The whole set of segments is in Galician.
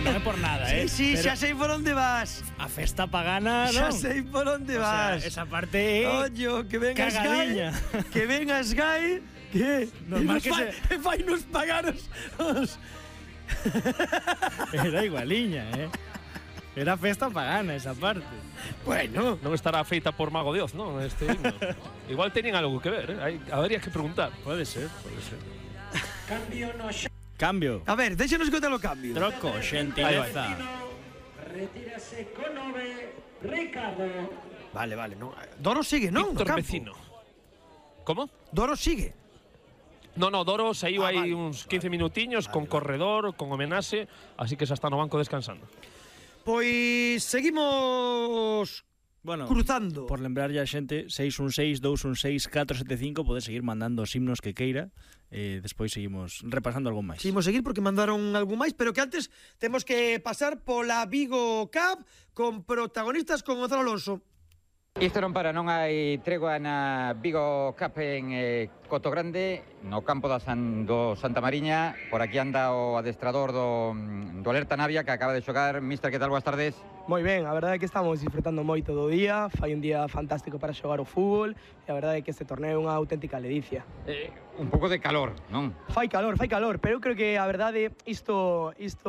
non é por nada, Sí, xa sei por onde vas. A festa pagana, non? Xa sei por onde vas. Esa parte é Coño, que venga cagadiña. Sky. Que venga Sky. Que? Normal que fai nos pagar os... Era igualiña, Era festa pagana esa parte. Bueno, non estará feita por Mago de Oz, non? Este himno. Igual teñen algo que ver, Habría que preguntar. Pode ser. Cambio no Cambio. a ver, déxenos contar o cambio. Troco, xentileza. retírase con 9 Ricardo. Vale, no. Doro sigue, non? Víctor No campo. Vecino. Como? Doro sigue. No, Doro saiu aí vale, uns 15 minutiños con corredor, con homenaxe, así que xa está no banco descansando. Pois seguimos Bueno, cruzando. por lembrarlle a xente, 616-216-475, pode seguir mandando os himnos que queira. Despois seguimos repasando algo máis. Seguimos seguir porque mandaron algo máis, pero que antes temos que pasar pola Vigo Cup con protagonistas con Gonzalo Alonso. Isto non para, non hai tregua na Vigo Cup en Coto Grande, no campo do Santa Mariña. Por aquí anda o adestrador do Alerta Navia, que acaba de xogar. Mister, que tal? Boas tardes. Moi ben, a verdade é que estamos disfrutando moito do día, fai un día fantástico para xogar o fútbol e a verdade é que este torneo é unha auténtica ledicia. Un pouco de calor, non? Fai calor, pero eu creo que a verdade isto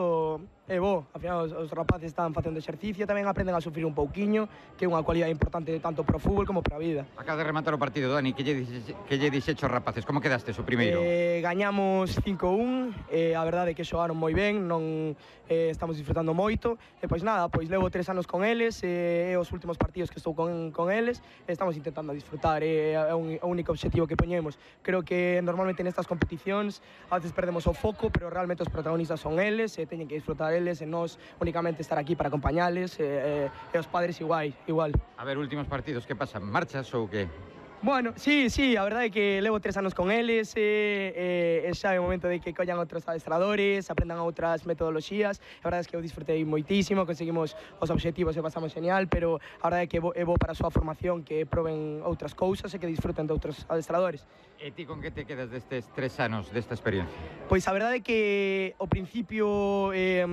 é bo. Ao final os rapaces están facendo exercicio, tamén aprenden a sufrir un pouquiño, que é unha cualidade importante tanto para o fútbol como para a vida. Acaba de rematar o partido, Dani, que lle dixecho aos rapaces, como quedaste o primeiro? Gañamos 5-1, a verdade é que xogaron moi ben, non estamos disfrutando moito, e pois nada, pois levo 3 anos con eles, e os últimos partidos que estou con eles, estamos intentando disfrutar, é o único objetivo que poñemos. Creo que normalmente nestas competicións a veces perdemos o foco, pero realmente os protagonistas son eles, e teñen que disfrutar eles, e nós únicamente estar aquí para acompañales, e os padres igual. A ver, últimos partidos, que pasa? Marchas ou que? Bueno, sí, a verdade é que levo 3 anos con eles, e xa é o momento de que collan outros adestradores, aprendan outras metodoloxías. A verdade é que eu disfrutei moitísimo, conseguimos os obxectivos e pasamos genial, pero a verdade é que é bo para a súa formación que proben outras cousas e que disfruten de outros adestradores. E ti con que te quedas destes 3 anos desta experiencia? Pois a verdade é que ao principio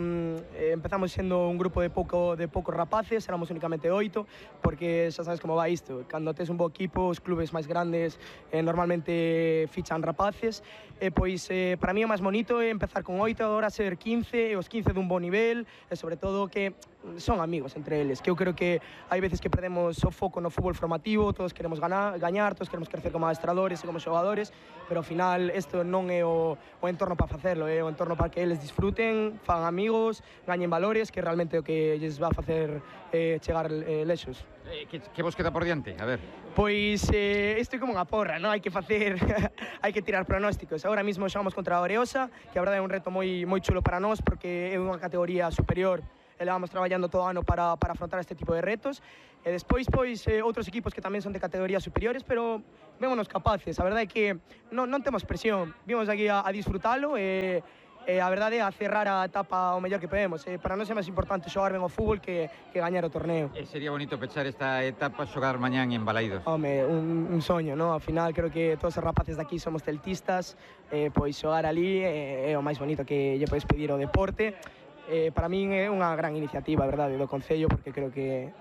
empezamos sendo un grupo de poucos rapaces, éramos únicamente 8, porque xa sabes como va isto, cando tes un bo equipo, os clubes máis grandes normalmente fichan rapaces, e pois para mí o máis bonito é empezar con 8, agora ser 15, e os 15 dun bo nivel, e sobre todo que son amigos entre eles, que eu creo que hai veces que perdemos o foco no fútbol formativo, todos queremos gañar, todos queremos crecer como adestradores e como xogadores, pero ao final isto non é o entorno para facelo, é o entorno para que eles disfruten, fan amigos, gañen valores, que realmente o que lles va a facer chegar lexos. Que vos queda por diante? A ver. Pois isto é como unha porra, non? Hai que facer, hai que tirar pronósticos. Agora mesmo xogamos contra a Oreosa, que a verdade é un reto moi chulo para nós, porque é unha categoría superior. Levamos traballando todo o ano para afrontar este tipo de retos, e despois pois outros equipos que tamén son de categorías superiores, pero vémonos capaces. A verdade é que non temos presión, vimos aquí a disfrutalo, e a verdade é a cerrar a etapa o mellor que podemos. Para nós é máis importante xogar ben o fútbol que gañar o torneo. E sería bonito pechar esta etapa, xogar mañán en Balaidos. Home, un soño, non? Ao final creo que todos os rapaces de aquí somos celtistas, pois xogar ali é o máis bonito que lle podes pedir ao deporte. Para min é unha gran iniciativa, verdade, do Concello, porque creo que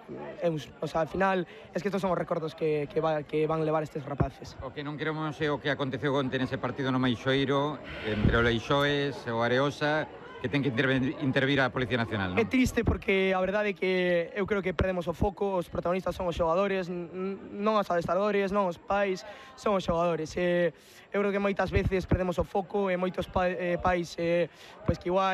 ao final es que estos son os recordos que van levar estes rapaces. O que non queremos é o que aconteceu onte nese partido no Meixoeiro entre o Leixoes e o Areosa, que ten que intervir a Policía Nacional, non? É triste porque a verdade é que eu creo que perdemos o foco, os protagonistas son os xogadores, non os adestradores, non os pais, son os xogadores. Eu creo que moitas veces perdemos o foco e moitos pais pois que igual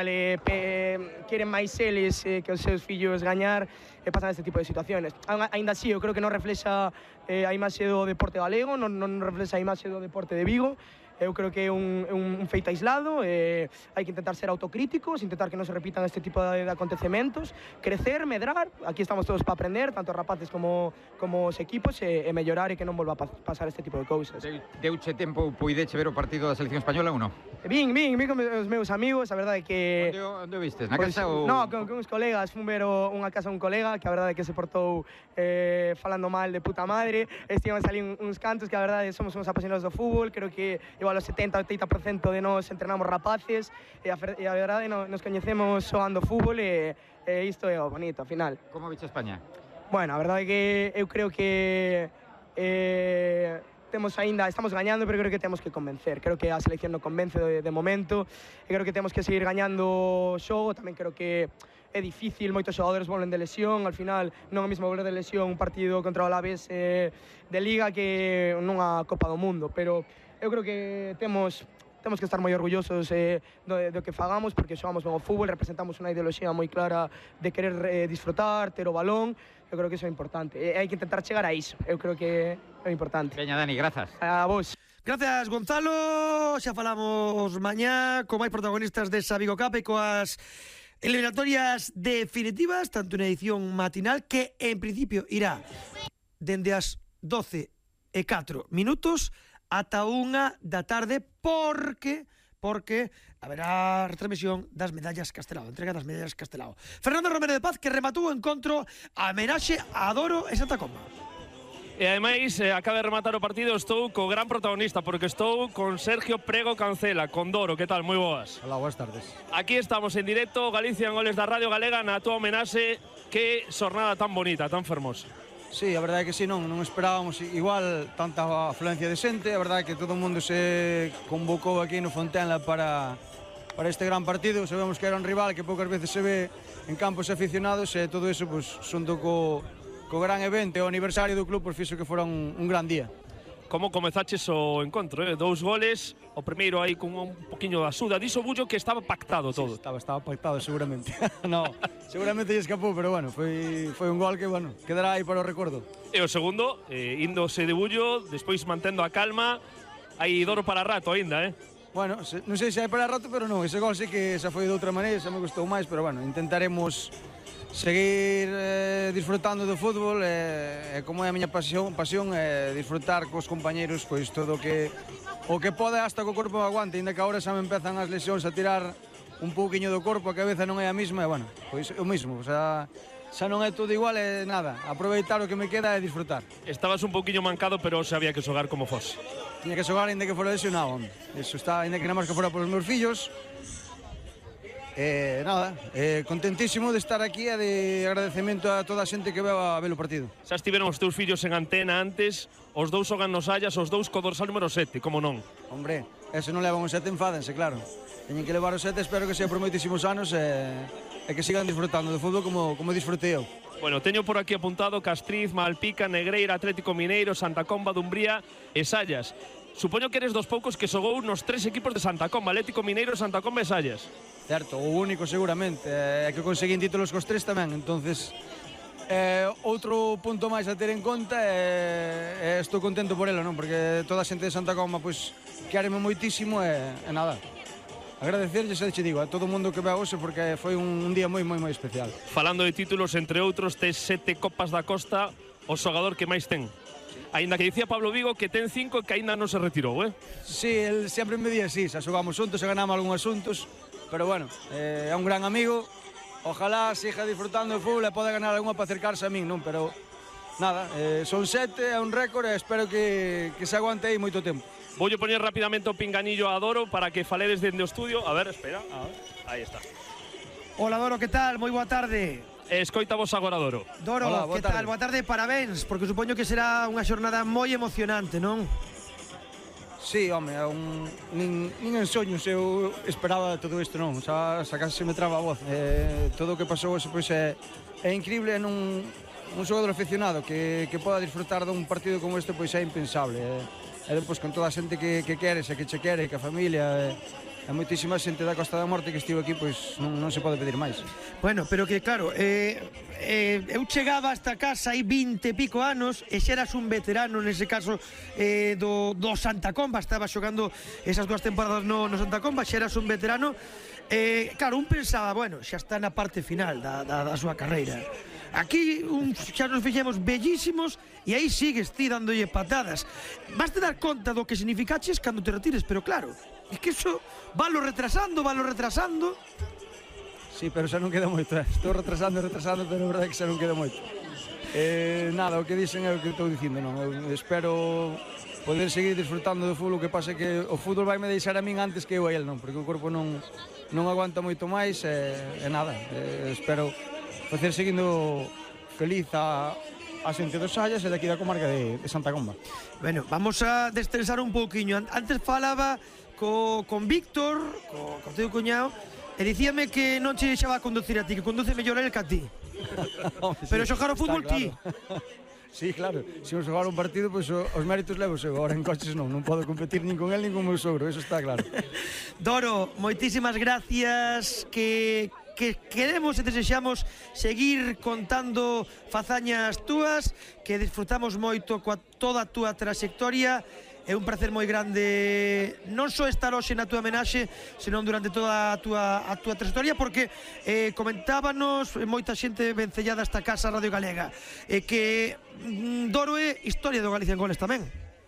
queren máis eles que os seus fillos gañar, e pasan este tipo de situaciones. Ainda así, eu creo que non reflexa a imaxe do deporte galego, non reflexa a imaxe do deporte de Vigo. Eu creo que é un feito aislado, hai que intentar ser autocríticos, intentar que non se repitan este tipo de acontecementos, crecer, medrar, aquí estamos todos para aprender, tanto rapaces como os equipos, e mellorar, e que non volva a pasar este tipo de cousas. Deuche tempo, puideche ver o partido da selección española ou non? Vin con os meus amigos, a verdade é que... Onde o vistes? Na casa ou...? No, con uns colegas, fun ver unha casa un colega, que a verdade é que se portou falando mal de puta madre, estivemos ali uns cantos, que a verdade somos uns apasionados do fútbol, creo que igual igual o 70-80% de nós entrenamos rapaces e a verdade nos coñecemos xogando fútbol e isto é o bonito, ao final. Como viche España? Bueno, a verdade é que eu creo que estamos gañando, pero creo que temos que convencer. Creo que a selección non convence de momento e creo que temos que seguir gañando o xogo. Tamén creo que é difícil, moitos xogadores volven de lesión, al final non é o mesmo volver de lesión un partido contra o Alavés de Liga que nunha Copa do Mundo, pero eu creo que temos que estar moi orgullosos do que fagamos, porque xogamos ben o fútbol, representamos unha ideoloxía moi clara de querer disfrutar, ter o balón. Eu creo que iso é importante, hai que intentar chegar a iso, eu creo que é importante. Veña, Dani, grazas. A vos. Gracias, Gonzalo. Xa falamos mañá con máis protagonistas desa Vigo Cup e coas eliminatorias definitivas, tanto na edición matinal que en principio irá dende as 12:04 ata 1 da tarde porque haberá retransmisión das medallas Castelao, entrega das medallas Castelao. Fernando Romero de Paz, que rematou o encontro a homenaxe a Adoro e Santa Comba. E ademais, acaba de rematar o partido, estou co gran protagonista, porque estou con Sergio Prego Cancela, con Doro. Que tal? Moi boas. Hola, boas tardes. Aquí estamos en directo, Galicia en Goles da Radio Galega, na túa homenaxe. Que xornada tan bonita, tan fermosa. Sí, a verdade é que sí, non esperábamos igual tanta afluencia de xente. A verdade é que todo o mundo se convocou aquí no Fontenla para este gran partido. Sabemos que era un rival que poucas veces se ve en campos aficionados e todo eso, pues, xunto co gran evento, o aniversario do club, fixo que fora un gran día. Como comezaches o encontro, 2 goles, o primeiro aí con un poquinho de axuda, dixo Bullo que estaba pactado todo. Sí, estaba pactado seguramente. No, seguramente lle escapou, pero bueno, foi un gol que, bueno, quedará aí para o recordo. E o segundo, índose de Bullo, despois mantendo a calma, hai Doro para rato aínda, Bueno, non sei se hai para rato, pero non, ese gol sí que xa foi de outra maneira, xa me gustou máis, pero bueno, intentaremos seguir disfrutando do fútbol e como é a miña pasión disfrutar cos compañeiros pois todo o que pode hasta que o corpo aguante, ainda que agora xa me empezan as lesións a tirar un pouquiño do corpo, a cabeza non é a mesma e bueno, pois o mismo, xa non é todo igual e nada, aproveitar o que me queda e disfrutar. Estabas un pouquiño mancado, pero xa había que xogar como fose. Tiña que xogar ainda que fora lesionado, hombre. Eso está, ainda que nada máis que fora polos meus fillos. Nada, contentísimo de estar aquí e de agradecemento a toda a xente que veu a ver o partido. Xa estiveron os teus fillos en antena antes, os dous xogan nos Allas, os dous co dorsal número 7, como non? Hombre, ese non levan o 7, enfádense, claro. Teñen que levar o 7, espero que sea por moitísimos anos e que sigan disfrutando do fútbol como disfrutei eu. Bueno, teño por aquí apuntado Castriz, Malpica, Negreira, Atlético Mineiro, Santa Comba, Dumbría e Sallas. Supoño que eres dos poucos que xogou nos 3 equipos de Santa Comba, Atlético Mineiro, Santa Comba e Sallas. Certo, o único seguramente, é que conseguín títulos cos 3 tamén, entonces outro punto máis a ter en conta e estou contento por elo, non? Porque toda a xente de Santa Comba pois quéreme moitísimo e nada. Agradecerlle, xa te digo, a todo o mundo que ve hoxe porque foi un día moi especial. Falando de títulos, entre outros, tes 7 Copas da Costa, o xogador que máis ten. Aínda que dicía Pablo Vigo que ten 5 que aínda non se retirou, Sí, el sempre me di así, xa xogamos xuntos e ganamos algúns asuntos, pero bueno, é un gran amigo, ojalá siga disfrutando do fútbol e poda ganar algunha para acercarse a min, non? Pero nada, son 7, é un récord e espero que se aguante aí moito tempo. Voulle poñer rapidamente o pinganillo a Doro para que faledes dende o estudio. A ver, espera, aí está. Hola, Doro, que tal? Moi boa tarde. Escoita vos agora, Doro. Doro, hola, que tal? Boa tarde, parabéns, porque supoño que será unha xornada moi emocionante, non? Sí, home, nin en soños eu esperaba todo isto, non? Xa case se me traba a voz. Todo o que pasou pois, é increíble en un xogador aficionado que poda disfrutar dun partido como este, pois é impensable. E depois con toda a xente que queres e que che quere, que a familia e moitísima xente da Costa da Morte que estivo aquí, pois non se pode pedir máis. Bueno, pero que claro, eu chegaba a esta casa hai 20 e pico anos e xa eras un veterano nese caso do Santa Comba, estaba xogando esas 2 temporadas no Santa Comba, xa eras un veterano. Claro, un pensaba, bueno, xa está na parte final da súa carreira. Aquí xa nos fixemos bellísimos e aí sigues ti dándolle patadas. Vas te dar conta do que significaches cando te retires, pero claro, é que iso valo retrasando. Sí, pero xa non queda moito, estou retrasando, pero a verdade é que xa non queda moito. Nada, o que dicen é o que estou dicindo, non? Eu espero poder seguir disfrutando do fútbol. O que pasa é que o fútbol vai me deixar a min antes que eu a el, non? Porque o corpo non aguanta moito máis e nada, espero facer seguindo feliz a xente dos Sallas e daqui da comarca de Santa Comba. Bueno, vamos a destensar un pouquiño. Antes falaba con Víctor, co teu cuñado, e dicíame que non che deixaba conducir a ti, que conduce mellor el que a ti. Pero xogar o fútbol ti. Sí, claro, se eu xogar un partido, pois os méritos levo eu, agora en coches non podo competir nin con el nin con o meu sogro, eso está claro. Doro, moitísimas gracias, que queremos e desexamos seguir contando fazañas túas, que disfrutamos moito coa toda a túa trayectoria. É un placer moi grande non só estar hoxe na túa homenaxe, senón durante toda a túa trayectoria, porque comentábanos moita xente vencellada a esta casa Radio Galega, que Doro é historia do Galicia en Goles tamén.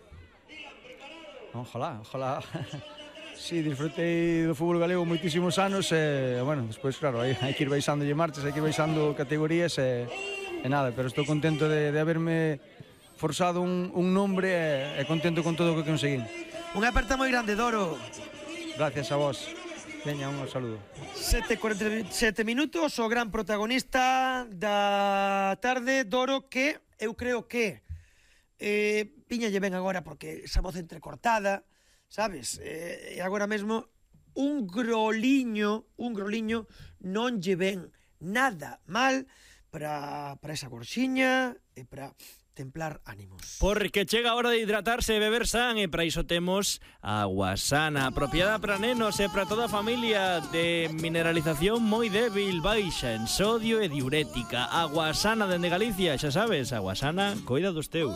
Ojalá. Sí, disfrutei do fútbol galego moitísimos anos e, bueno, despois, claro, hai que ir baixándolle marchas, hai que ir baixando categorías e nada, pero estou contento de haberme forzado un nombre e contento con todo o que conseguín. Unha aperta moi grande, Doro. Gracias a vos. Veña, un saludo. 7:47 minutos, o gran protagonista da tarde, Doro, que eu creo que piñalle ben agora porque esa voz entrecortada, sabes? E agora mesmo un groliño non lle ven nada mal para esa gorxiña e para templar ánimos. Porque chega a hora de hidratarse e beber san, e para iso temos Agua Sana, apropiada para nenos e para toda a familia, de mineralización moi débil, baixa en sodio e diurética. Agua Sana dende Galicia, xa sabes, Agua Sana, coida dos teus.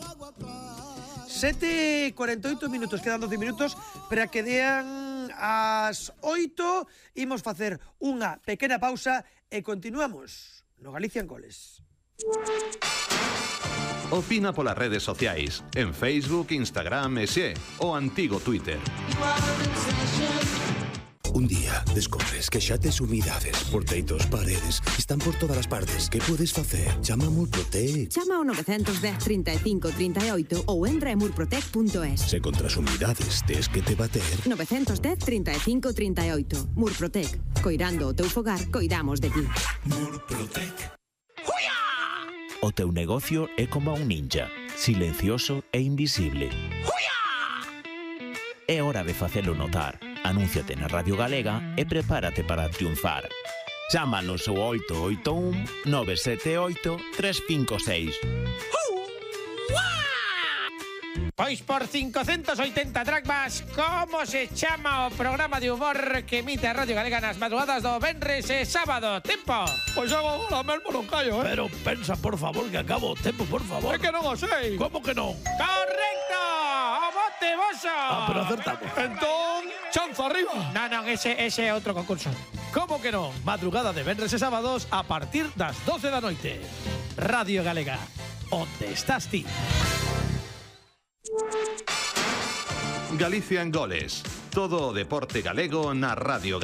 7:48 minutos, quedan 12 minutos para que dean as 8. Imos facer unha pequena pausa e continuamos no Galicia en Goles. Opina polas redes sociais, en Facebook, Instagram e xe, o antigo Twitter. Un día descobres que xa tes humidades por teitos, paredes, están por todas as partes. Que podes facer? Chama a Murprotec. Chama ao 910 35 38 ou entra en murprotec.es. Se contra as humidades tes que te bater. 910 35 38. Murprotec. Coirando o teu fogar, coidamos de ti. Murprotec. O teu negocio é como un ninja, silencioso e invisible. É hora de facelo notar. Anúnciate na Radio Galega e prepárate para triunfar. Chámanos ao 881 978 356. Pois por 580 dracmas, como se chama o programa de humor que emite a Radio Galega nas madrugadas do venres e sábado? Tempo! Pois agora mesmo non callo, Pero pensa, por favor, que acabo o tempo, por favor. É que non o sei. Como que non? Correcto! O bote voso! Pero acertamos. Entón, chanza arriba. Non, ese é outro concurso. Como que non? Madrugada de venres e sábados a partir das 12 da noite. Radio Galega, onde estás ti? Galicia en Goles. Todo o deporte galego na Radio Galega.